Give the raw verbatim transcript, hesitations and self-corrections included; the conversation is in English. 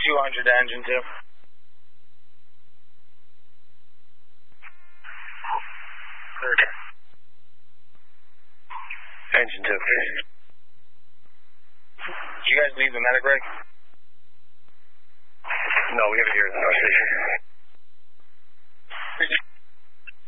two hundred to engine two. Okay. Engine two. Did you guys leave the medic rig? No, we have it here in the car station.